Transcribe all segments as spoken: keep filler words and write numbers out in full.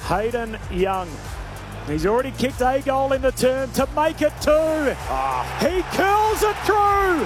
Hayden Young. He's already kicked a goal in the term to make it two. Oh. He curls it through.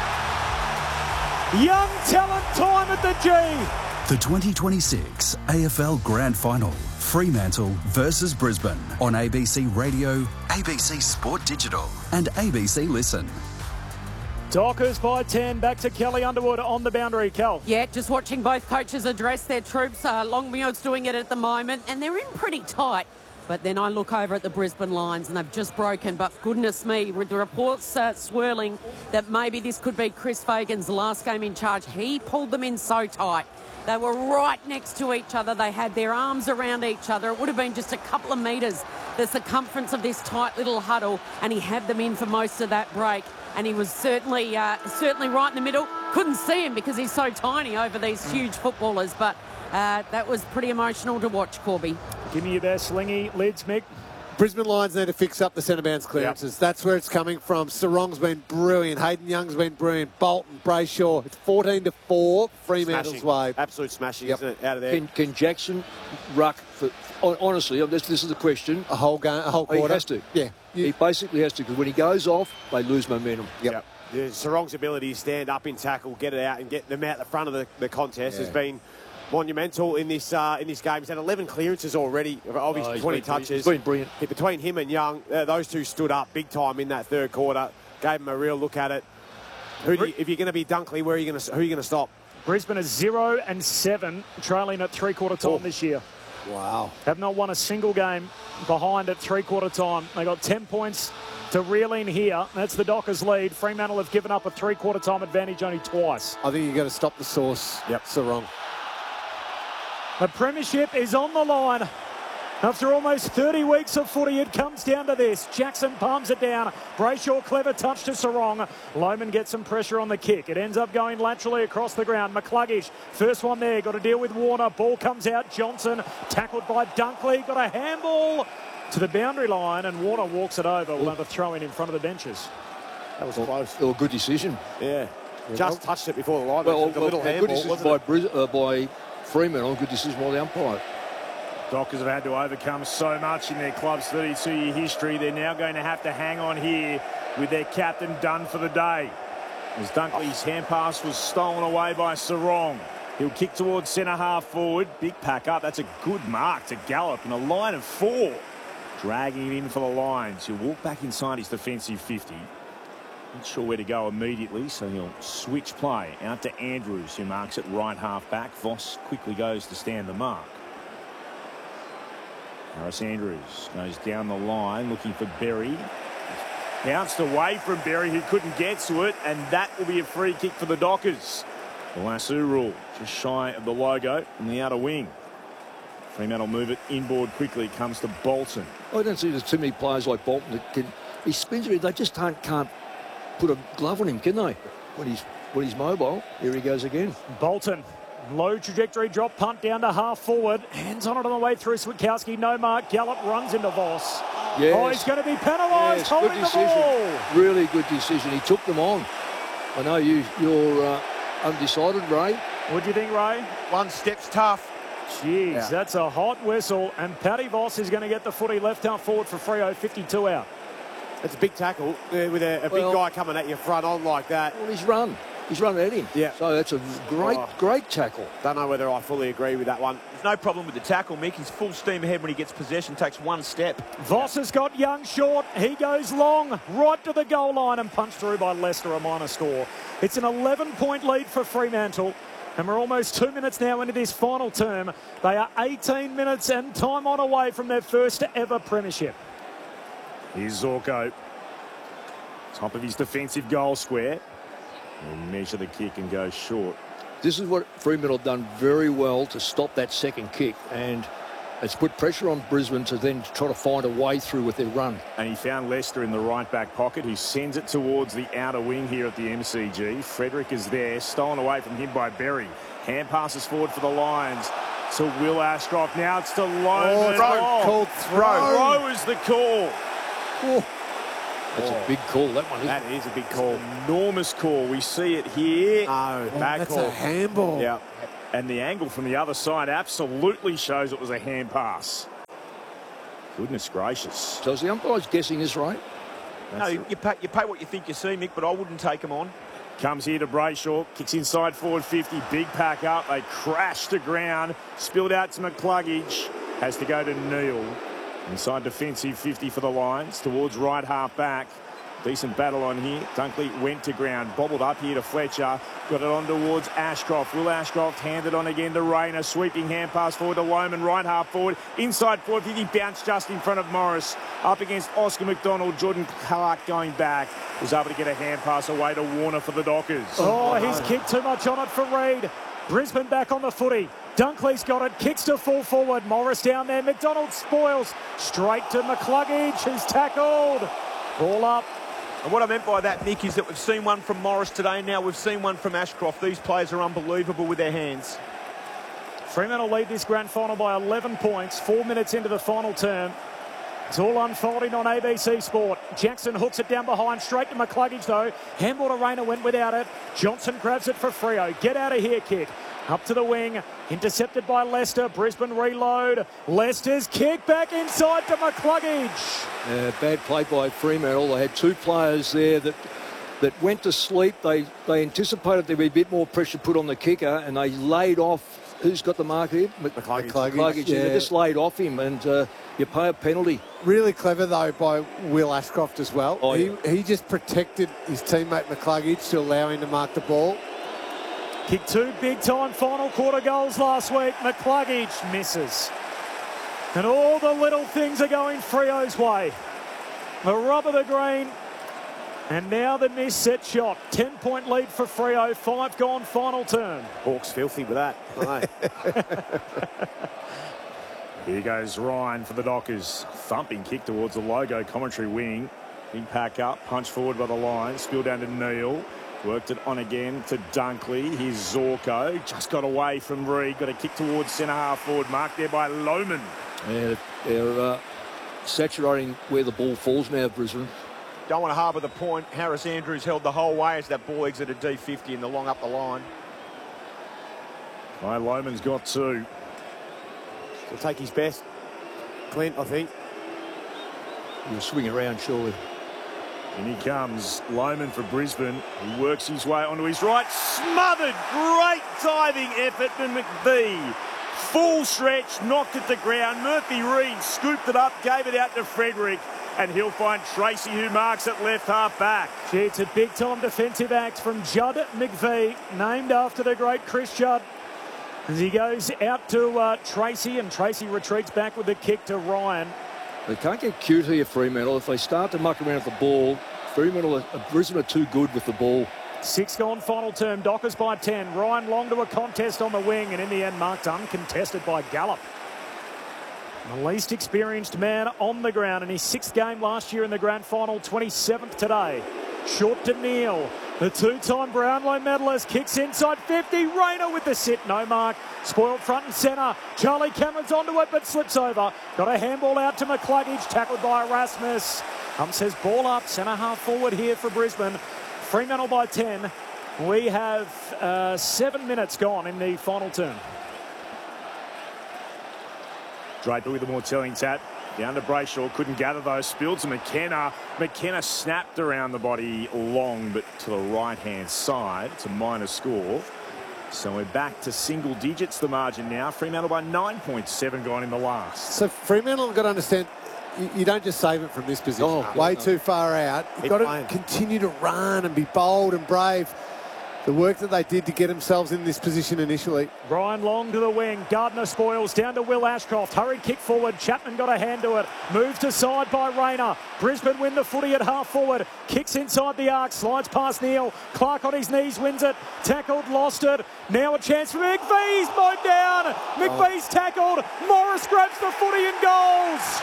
Young talent time at the G. The twenty twenty-six A F L Grand Final. Fremantle versus Brisbane on A B C Radio, A B C Sport Digital and A B C Listen. Dockers by ten, back to Kelly Underwood on the boundary. Kel. Yeah, just watching both coaches address their troops. Uh, Longmuir's doing it at the moment, and they're in pretty tight. But then I look over at the Brisbane Lions and they've just broken. But goodness me, with the reports uh, swirling that maybe this could be Chris Fagan's last game in charge. He pulled them in so tight. They were right next to each other. They had their arms around each other. It would have been just a couple of metres, the circumference of this tight little huddle, and he had them in for most of that break. And he was certainly uh, certainly right in the middle. Couldn't see him because he's so tiny over these huge footballers. But uh, that was pretty emotional to watch, Corby. Give me your best slingy lids, Mick. Brisbane Lions need to fix up the centre bounce clearances. Yep. That's where it's coming from. Sarong's been brilliant. Hayden Young's been brilliant. Bolton, Brayshaw. It's fourteen to four. Fremantle's way. Absolute smashing, yep. isn't it? Out of there. Can, can Jackson ruck for? Honestly, this, this is the question. A whole game, a whole quarter. He has to. Yeah. You, he basically has to, because when he goes off, they lose momentum. Yep. yep. Yeah, Sarong's ability to stand up in tackle, get it out, and get them out the front of the, the contest yeah. has been monumental in this uh, in this game. He's had eleven clearances already of his oh, twenty been, touches. He's been brilliant. Between him and Young, uh, those two stood up big time in that third quarter. Gave him a real look at it. Who do you, if you're going to be Dunkley, where are you going to who are you going to stop? Brisbane is zero and seven, trailing at three quarter time oh. this year. Wow. Have not won a single game behind at three quarter time. They got ten points to reel in here. That's the Dockers lead. Fremantle have given up a three quarter time advantage only twice. I think you've got to stop the source. Yep. Sarong. The premiership is on the line. After almost thirty weeks of footy, it comes down to this. Jackson palms it down. Brayshaw, clever touch to Sarong. Lohman gets some pressure on the kick. It ends up going laterally across the ground. McCluggage, first one there. Got to deal with Warner. Ball comes out. Johnson, tackled by Dunkley. Got a handball to the boundary line, and Warner walks it over. We'll have a throw in in front of the benches. That was close. Oh, good decision. Yeah. Just touched it before the line. Well, a little well, handball, good decision wasn't by, it? uh, by Fremantle. Good decision by the umpire. Dockers have had to overcome so much in their club's thirty-two year history. They're now going to have to hang on here with their captain done for the day. As Dunkley's hand pass was stolen away by Sarong. He'll kick towards centre half forward. Big pack up. That's a good mark to Gallop in a line of four. Dragging it in for the Lions. He'll walk back inside his defensive fifty. Not sure where to go immediately, so he'll switch play out to Andrews, who marks it right half back. Voss quickly goes to stand the mark. Harris Andrews goes down the line looking for Berry. Bounced away from Berry, who couldn't get to it, and that will be a free kick for the Dockers. The lasso rule just shy of the logo in the outer wing. Fremantle move it inboard quickly. It comes to Bolton. I don't see there's too many players like Bolton that can. He spins it. They just can't, can't put a glove on him, can they? When he's when he's mobile. Here he goes again. Bolton. Low trajectory drop punt down to half forward. Hands on it on the way through. Switkowski, no mark. Gallop runs into Voss. Yes. Oh, he's going to be penalised. Yes, holding good the decision. ball. Really good decision. He took them on. I know you, you're uh, undecided, Ray. What do you think, Ray? One step's tough. Jeez, yeah. That's a hot whistle. And Paddy Voss is going to get the footy left half forward for Freo, fifty-two out. It's a big tackle uh, with a, a well, big guy coming at you front on like that. Well, he's run. He's run at him. Yeah. So that's a great, oh. great tackle. Don't know whether I fully agree with that one. There's no problem with the tackle, Mick. He's full steam ahead when he gets possession, takes one step. Voss has got Young short. He goes long, right to the goal line and punched through by Leicester, a minor score. It's an eleven point lead for Fremantle. And we're almost two minutes now into this final term. They are eighteen minutes and time on away from their first ever premiership. Here's Zorko. Top of his defensive goal square. He'll measure the kick and go short. This is what Fremantle have done very well to stop that second kick. And it's put pressure on Brisbane to then try to find a way through with their run. And he found Leicester in the right back pocket, who sends it towards the outer wing here at the M C G. Frederick is there, stolen away from him by Berry. Hand passes forward for the Lions to Will Ashcroft. Now it's to Lohman. Oh, throw. Called throw. Throw is the call. Oh. That's oh. a big call, that one, isn't That it? is a big call. Enormous call. We see it here. No, oh, bad that's call. a handball. Yeah. And the angle from the other side absolutely shows it was a hand pass. Goodness gracious. So is the umpire's guessing this right? No, you pay, you pay what you think you see, Mick, but I wouldn't take him on. Comes here to Brayshaw, kicks inside forward fifty, big pack up, they crash to ground, spilled out to McCluggage, has to go to Neal. Inside defensive fifty for the Lions, towards right half back. Decent battle on here. Dunkley went to ground, bobbled up here to Fletcher, got it on towards Ashcroft. Will Ashcroft hand it on again to Rayner, sweeping hand pass forward to Loman, right half forward, inside forward fifty, bounced just in front of Morris, up against Oscar McDonald. Jordan Clark going back, was able to get a hand pass away to Warner for the Dockers. Oh, he's kicked too much on it for Reid. Brisbane back on the footy. Dunkley's got it, kicks to full forward. Morris down there, McDonald spoils. Straight to McCluggage, who's tackled. Ball up. And what I meant by that, Nick, is that we've seen one from Morris today. Now we've seen one from Ashcroft. These players are unbelievable with their hands. Fremantle lead this grand final by eleven points, four minutes into the final term. It's all unfolding on A B C Sport. Jackson hooks it down behind, straight to McCluggage though. Handball to Rayner, went without it. Johnson grabs it for Freo. Get out of here kick. Up to the wing, intercepted by Leicester. Brisbane reload. Leicester's kick back inside to McCluggage. Uh, bad play by Fremantle. They had two players there that that went to sleep. They they anticipated there'd be a bit more pressure put on the kicker, and they laid off. Who's got the mark here? McCluggage. McCluggage. Yeah. They just laid off him, and uh, you pay a penalty. Really clever, though, by Will Ashcroft as well. Oh, he, yeah. he just protected his teammate McCluggage to allow him to mark the ball. Kicked two big-time final quarter goals last week. McCluggage misses. And all the little things are going Freo's way. The rub of the green. And now the missed set shot. ten-point lead for Freo. Five gone final term. Hawks filthy with that. Here goes Ryan for the Dockers. Thumping kick towards the logo commentary wing. Big pack up, punch forward by the line. Spill down to Neal. Worked it on again to Dunkley. Here's Zorko. Just got away from Reid. Got a kick towards centre half forward. Marked there by Loman. Yeah, they're uh, saturating where the ball falls now, Brisbane. Don't want to harbour the point. Harris Andrews held the whole way as that ball exited D fifty in the long up the line. Right, Loman's got two. He'll take his best. Clint, I think. He'll swing around, surely. In he comes, Loman for Brisbane. He works his way onto his right. Smothered. Great diving effort from McVee. Full stretch, knocked it to ground. Murphy Reid scooped it up, gave it out to Frederick. And he'll find Tracy, who marks at left half back. Gee, it's a big-time defensive act from Judd McVee, named after the great Chris Judd. As he goes out to uh, Tracy, and Tracy retreats back with the kick to Ryan. They can't get cute here, Fremantle. If they start to muck around with the ball, Fremantle, uh, Brisbane are too good with the ball. Six gone final term, Dockers by ten. Ryan Long to a contest on the wing, and in the end marked uncontested by Gallup. The least experienced man on the ground in his sixth game last year in the grand final, twenty-seventh today. Short to Neal. The two-time Brownlow medalist kicks inside fifty. Rayner with the sit, no mark. Spoiled front and centre. Charlie Cameron's onto it but slips over. Got a handball out to McCluggage, tackled by Erasmus. Um says ball up, centre half forward here for Brisbane. Fremantle by ten. We have uh, seven minutes gone in the final term. Draper with a more telling tap. Down to Brayshaw, couldn't gather those. Spilled to McKenna. McKenna snapped around the body long, but to the right-hand side. It's a minor score. So we're back to single digits, the margin now. Fremantle by nine point seven gone in the last. So Fremantle have got to understand, you, you don't just save it from this position. Oh, Way no. too far out. You've Keep got to playing. continue to run and be bold and brave. The work that they did to get themselves in this position initially. Brian Long to the wing. Gardner spoils down to Will Ashcroft. Hurried kick forward. Chapman got a hand to it. Moved aside by Rayner. Brisbane win the footy at half forward. Kicks inside the arc. Slides past Neal. Clark on his knees wins it. Tackled, lost it. Now a chance for McVee's mowed down. McVee's tackled. Morris grabs the footy and goals.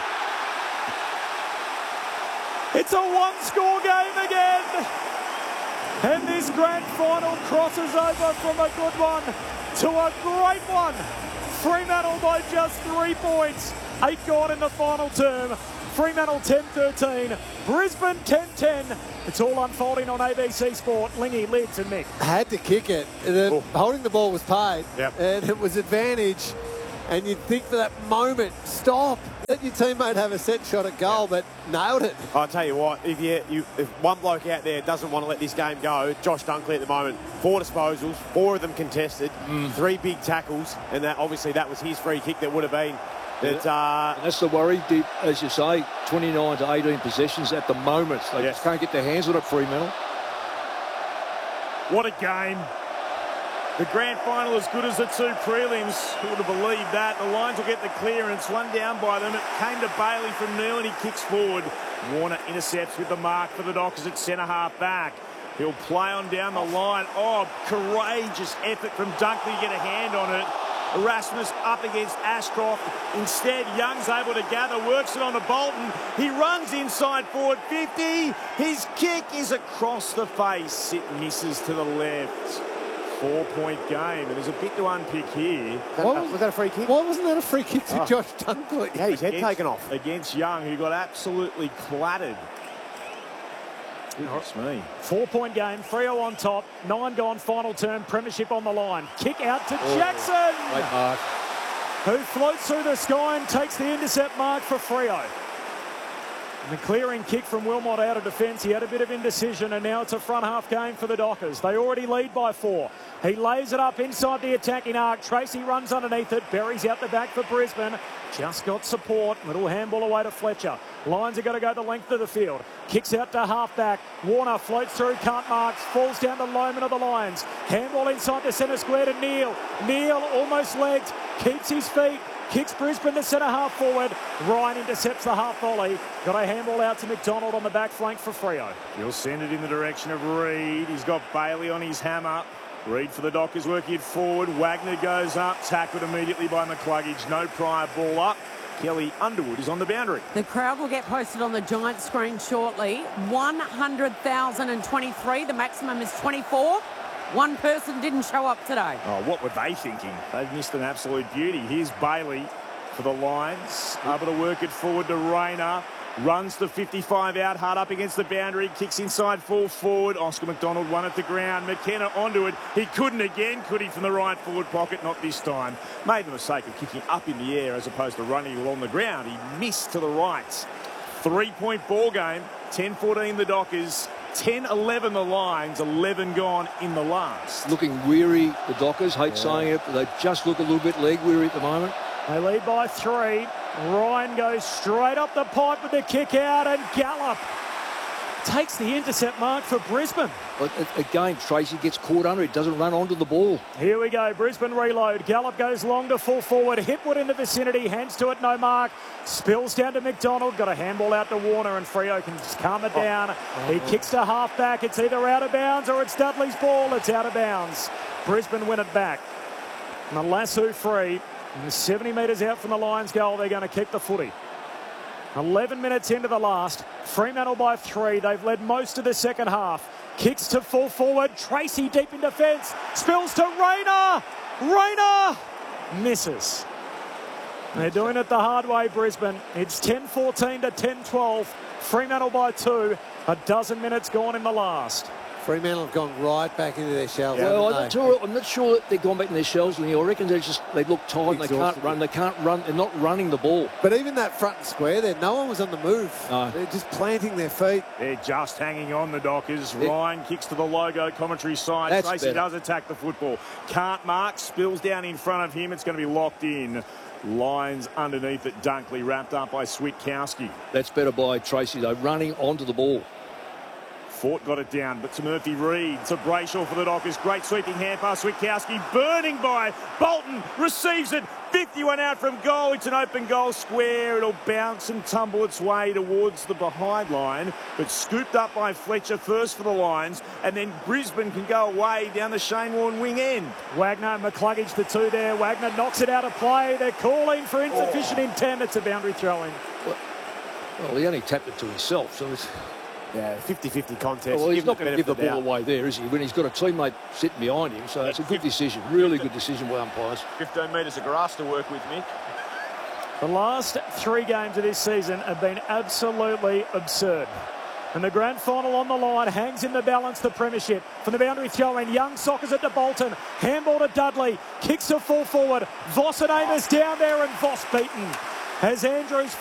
It's a one-score game again. And this grand final crosses over from a good one to a great one. Fremantle by just three points. Eight gone in the final term. Fremantle ten thirteen. Brisbane ten ten. It's all unfolding on A B C Sport. Lingy, Lids and Mick. Had to kick it. The, holding the ball was paid. Yep. And it was advantage. And you'd think for that moment, stop, let your teammate have a set shot at goal, yeah. but nailed it. I'll tell you what, if you, you if one bloke out there doesn't want to let this game go, Josh Dunkley at the moment, four disposals, four of them contested, mm. three big tackles, and that obviously that was his free kick that would have been. That, uh, that's the worry, as you say, twenty-nine to eighteen possessions at the moment. They yes. just can't get their hands on it, Fremantle. What a game. The grand final as good as the two prelims. Who would have believed that? The Lions will get the clearance. One down by them. It came to Bailey from Neal and he kicks forward. Warner intercepts with the mark for the Dockers at centre half back. He'll play on down the line. Oh, courageous effort from Dunkley to get a hand on it. Erasmus up against Ashcroft. Instead, Young's able to gather, works it on to Bolton. He runs inside forward fifty. His kick is across the face. It misses to the left. Four-point game, and there's a bit to unpick here. That, was, was that a free kick? Why wasn't that a free kick to oh. Josh Dunkley? Yeah, his head against, taken off. Against Young, who got absolutely clattered. Goodness me. Four-point game, Freo on top, nine gone, final term, premiership on the line. Kick out to oh, Jackson, great mark. who floats through the sky and takes the intercept mark for Freo. And the clearing kick from Wilmot out of defence. He had a bit of indecision, and now it's a front half game for the Dockers. They already lead by four. He lays it up inside the attacking arc. Tracy runs underneath it. Berry's out the back for Brisbane. Just got support. Little handball away to Fletcher. Lions are going to go the length of the field. Kicks out to half-back. Warner floats through, can't marks. Falls down to Lohman of the Lions. Handball inside the centre square to Neal. Neal almost legged. Keeps his feet. Kicks Brisbane to centre half forward. Ryan intercepts the half volley. Got a handball out to McDonald on the back flank for Freo. He'll send it in the direction of Reid. He's got Bailey on his hammer. Reid for the Dockers working it forward. Wagner goes up. Tackled immediately by McCluggage. No prior ball up. Kelly Underwood is on the boundary. The crowd will get posted on the giant screen shortly. one hundred thousand twenty-three. The maximum is twenty-four. One person didn't show up today. Oh, what were they thinking? They've missed an absolute beauty. Here's Bailey for the Lions. Able to work it forward to Rayner. Runs the fifty-five out, hard up against the boundary. Kicks inside, full forward. Oscar McDonald won at the ground. McKenna onto it. He couldn't again, could he, from the right forward pocket? Not this time. Made the mistake of kicking up in the air as opposed to running along the ground. He missed to the right. Three-point ball game. ten fourteen the Dockers. ten eleven the Lions. eleven gone in the last. Looking weary, the Dockers. Hate yeah. saying it, but they just look a little bit leg weary at the moment. They lead by three. Ryan goes straight up the pipe with the kick out, and Gallup takes the intercept mark for Brisbane. But again, Tracy gets caught under it, doesn't run onto the ball. Here we go, Brisbane reload. Gallup goes long to full forward. Hipwood in the vicinity, hands to it, no mark. Spills down to McDonald, got a handball out to Warner, and Freo can just calm it down. Oh. He kicks to half back. It's either out of bounds or it's Dudley's ball. It's out of bounds. Brisbane win it back. And the lasso free. And seventy metres out from the Lions goal, they're going to kick the footy. eleven minutes into the last. Fremantle by three. They've led most of the second half. Kicks to full forward. Tracy deep in defence. Spills to Rayner. Rayner misses. They're doing it the hard way, Brisbane. It's ten fourteen to ten twelve. Fremantle by two. A dozen minutes gone in the last. Fremantle have gone right back into their shells. Yeah, well, I'm not, sure, I'm not sure that they've gone back in their shells, Lee. I reckon they just they look tired and they can't run. They can't run. They're not running the ball. But even that front and square there, no one was on the move. No. They're just planting their feet. They're just hanging on, the Dockers. Yeah. Ryan kicks to the logo commentary side. That's Tracy better. does attack the football. Can't mark. Spills down in front of him. It's going to be locked in. Lions underneath it. Dunkley wrapped up by Switkowski. That's better by Tracy, though, running onto the ball. Fort got it down, but to Murphy Reid, to Brayshaw for the Dockers. Great sweeping hand pass. Switkowski burning by. Bolton receives it. fifty-one out from goal. It's an open goal square. It'll bounce and tumble its way towards the behind line, but scooped up by Fletcher first for the Lions, and then Brisbane can go away down the Shane Warne wing end. Wagner and McCluggage, the two there. Wagner knocks it out of play. They're calling for insufficient oh. intent. It's a boundary throw-in. Well, well, he only tapped it to himself, so it's... Yeah, fifty fifty contest. Well, he's not going to give the ball doubt. away there, is he? When he's got a teammate sitting behind him, so it's a good decision. Really good decision by umpires. fifteen metres of grass to work with, Mick. The last three games of this season have been absolutely absurd. And the grand final on the line hangs in the balance, the premiership. From the boundary throw in, Young sockers it to Bolton. Handball to Dudley. Kicks a full forward. Voss and Amos down there and Voss beaten. As Andrews